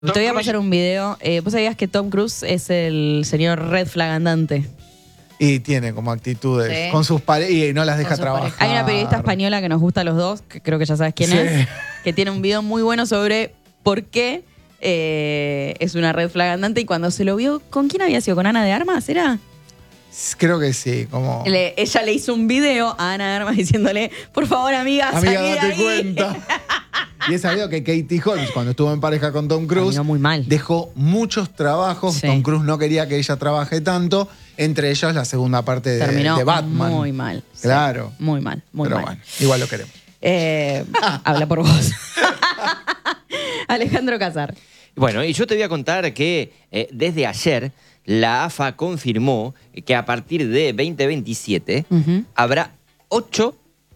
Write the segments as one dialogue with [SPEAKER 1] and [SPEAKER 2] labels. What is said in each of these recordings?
[SPEAKER 1] Te voy a pasar un video. ¿Vos sabías que Tom Cruise es el señor Red Flag andante?
[SPEAKER 2] Y tiene como actitudes
[SPEAKER 1] Sí.
[SPEAKER 2] con sus parejas y no las deja trabajar.
[SPEAKER 1] Hay una periodista española que nos gusta a los dos, que creo que ya sabes quién
[SPEAKER 2] Sí.
[SPEAKER 1] es, que tiene un video muy bueno sobre por qué es una Red Flag andante. Y cuando se lo vio, ¿con quién había sido? ¿Con Ana de Armas? ¿Era?
[SPEAKER 2] Creo que sí, como...
[SPEAKER 1] Ella le hizo un video a Ana de Armas diciéndole, por favor, amiga,
[SPEAKER 2] Amiga,
[SPEAKER 1] salí de
[SPEAKER 2] date
[SPEAKER 1] ahí.
[SPEAKER 2] cuenta. Y es sabido que Katie Holmes, cuando estuvo en pareja con Tom Cruise,
[SPEAKER 1] Terminó muy mal.
[SPEAKER 2] dejó muchos trabajos.
[SPEAKER 1] Sí.
[SPEAKER 2] Tom Cruise no quería que ella trabaje tanto, entre ellos la segunda parte
[SPEAKER 1] Terminó
[SPEAKER 2] de Batman.
[SPEAKER 1] muy mal. Sí.
[SPEAKER 2] Claro.
[SPEAKER 1] Muy mal, muy
[SPEAKER 2] Pero
[SPEAKER 1] mal.
[SPEAKER 2] bueno, igual lo queremos.
[SPEAKER 1] Habla por vos. Alejandro Casar.
[SPEAKER 3] Bueno, y yo te voy a contar que desde ayer la AFA confirmó que a partir de 2027
[SPEAKER 1] Ujú.
[SPEAKER 3] habrá 8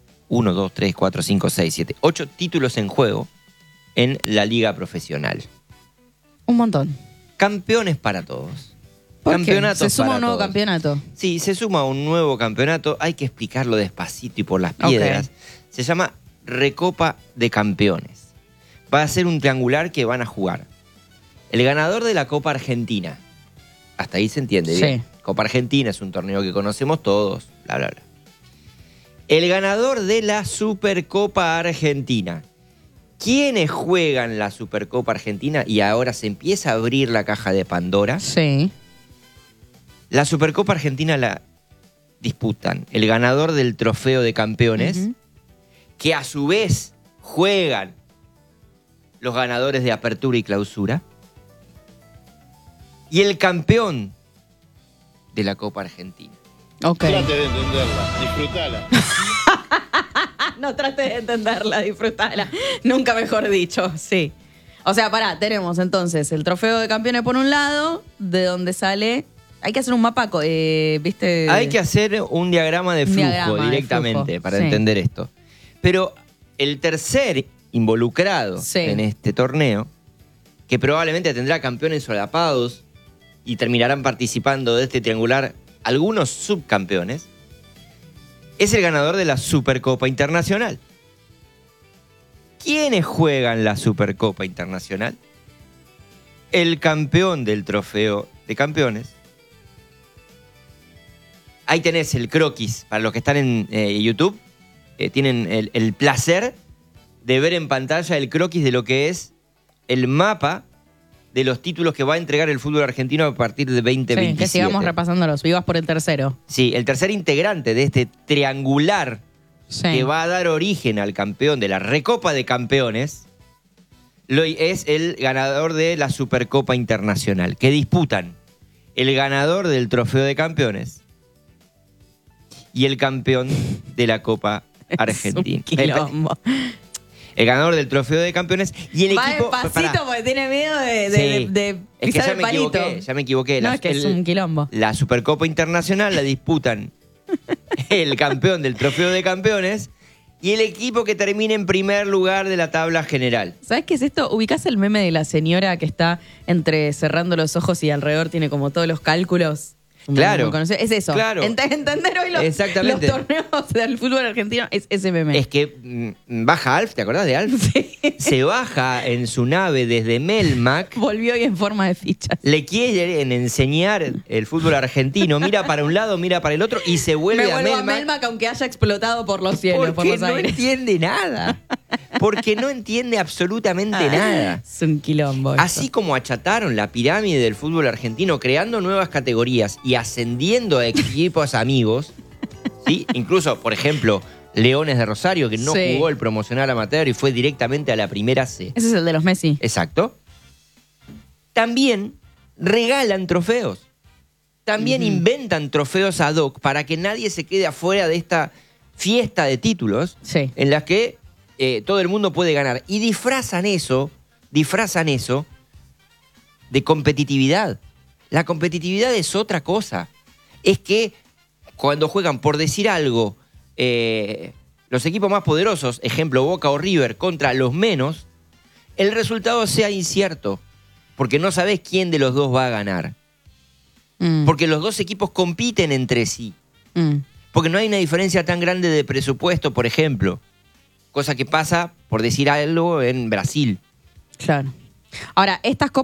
[SPEAKER 3] títulos en juego en la liga profesional.
[SPEAKER 1] Un montón.
[SPEAKER 3] Campeones para todos.
[SPEAKER 1] ¿Por qué?
[SPEAKER 3] Campeonatos
[SPEAKER 1] Se suma
[SPEAKER 3] para
[SPEAKER 1] un nuevo
[SPEAKER 3] todos.
[SPEAKER 1] campeonato.
[SPEAKER 3] Sí, se suma un nuevo campeonato. Hay que explicarlo despacito y por las piedras.
[SPEAKER 1] Ok.
[SPEAKER 3] Se llama Recopa de Campeones. Va a ser un triangular que van a jugar el ganador de la Copa Argentina. Hasta ahí se entiende bien.
[SPEAKER 1] Sí.
[SPEAKER 3] Copa Argentina es un torneo que conocemos todos, bla, bla, bla. El ganador de la Supercopa Argentina. ¿Quiénes juegan la Supercopa Argentina? Y ahora se empieza a abrir la caja de Pandora.
[SPEAKER 1] Sí.
[SPEAKER 3] La Supercopa Argentina la disputan el ganador del Trofeo de Campeones,
[SPEAKER 1] Ujú.
[SPEAKER 3] que a su vez juegan los ganadores de Apertura y Clausura, y el campeón de la Copa Argentina.
[SPEAKER 1] Ok.
[SPEAKER 4] Trate de entenderla, disfrutala.
[SPEAKER 1] No trates de entenderla, disfrutala. Nunca mejor dicho, sí. O sea, pará, tenemos entonces el trofeo de campeones por un lado, de donde sale. Hay que hacer un mapa, ¿viste?
[SPEAKER 3] Hay que hacer un diagrama de
[SPEAKER 1] Un
[SPEAKER 3] flujo
[SPEAKER 1] diagrama de
[SPEAKER 3] directamente
[SPEAKER 1] flujo,
[SPEAKER 3] para
[SPEAKER 1] sí.
[SPEAKER 3] entender esto. Pero el tercer involucrado
[SPEAKER 1] Sí.
[SPEAKER 3] en este torneo, que probablemente tendrá campeones solapados y terminarán participando de este triangular algunos subcampeones, es el ganador de la Supercopa Internacional. ¿Quiénes juegan la Supercopa Internacional? El campeón del Trofeo de Campeones. Ahí tenés el croquis. Para los que están en YouTube, tienen el placer de ver en pantalla el croquis de lo que es el mapa de los títulos que va a entregar el fútbol argentino a partir de 2027.
[SPEAKER 1] Sí, que sigamos repasándolos. Vivas por el tercero.
[SPEAKER 3] Sí, el tercer integrante de este triangular
[SPEAKER 1] Sí.
[SPEAKER 3] que va a dar origen al campeón de la Recopa de Campeones es el ganador de la Supercopa Internacional, que disputan el ganador del Trofeo de Campeones y el campeón de la Copa Argentina.
[SPEAKER 1] Es un quilombo.
[SPEAKER 3] El ganador del Trofeo de Campeones y el
[SPEAKER 1] Va
[SPEAKER 3] equipo...
[SPEAKER 1] despacito
[SPEAKER 3] pará.
[SPEAKER 1] porque tiene miedo de
[SPEAKER 3] Sí.
[SPEAKER 1] de
[SPEAKER 3] Es que
[SPEAKER 1] pisar
[SPEAKER 3] ya
[SPEAKER 1] el
[SPEAKER 3] me
[SPEAKER 1] palito.
[SPEAKER 3] equivoqué, ya me equivoqué.
[SPEAKER 1] No, es que es un quilombo.
[SPEAKER 3] La Supercopa Internacional la disputan el campeón del Trofeo de Campeones y el equipo que termine en primer lugar de la tabla general.
[SPEAKER 1] ¿Sabes qué es esto? ¿Ubicás el meme de la señora que está entre cerrando los ojos y alrededor tiene como todos los cálculos? Un meme
[SPEAKER 3] Claro.
[SPEAKER 1] muy conocido. Es eso.
[SPEAKER 3] Claro.
[SPEAKER 1] Entender hoy los
[SPEAKER 3] Exactamente.
[SPEAKER 1] torneos del fútbol argentino es ese meme.
[SPEAKER 3] Es que baja Alf, ¿te acordás de Alf?
[SPEAKER 1] Sí.
[SPEAKER 3] Se baja en su nave desde Melmac,
[SPEAKER 1] Volvió hoy en forma de fichas.
[SPEAKER 3] le quieren enseñar el fútbol argentino, mira para un lado, mira para el otro y se vuelve
[SPEAKER 1] Me vuelvo
[SPEAKER 3] a Melmac.
[SPEAKER 1] aunque haya explotado por los cielos, por
[SPEAKER 3] Porque
[SPEAKER 1] los
[SPEAKER 3] no
[SPEAKER 1] aires.
[SPEAKER 3] entiende nada. Porque no entiende absolutamente nada.
[SPEAKER 1] Es un quilombo. esto.
[SPEAKER 3] Así como achataron la pirámide del fútbol argentino, creando nuevas categorías y ascendiendo a equipos amigos, ¿sí? Incluso, por ejemplo, Leones de Rosario, que no
[SPEAKER 1] Sí.
[SPEAKER 3] jugó el promocional amateur y fue directamente a la primera C.
[SPEAKER 1] Ese es el de los Messi.
[SPEAKER 3] Exacto. También regalan trofeos. También inventan trofeos ad hoc para que nadie se quede afuera de esta fiesta de títulos
[SPEAKER 1] Sí.
[SPEAKER 3] en las que todo el mundo puede ganar. Y disfrazan eso de competitividad. La competitividad es otra cosa. Es que cuando juegan, por decir algo, los equipos más poderosos, ejemplo Boca o River, contra los menos, el resultado sea incierto. Porque no sabés quién de los dos va a ganar. Porque los dos equipos compiten entre sí. Porque no hay una diferencia tan grande de presupuesto, por ejemplo. Cosa que pasa, por decir algo, en Brasil.
[SPEAKER 1] Claro. Ahora, estas copas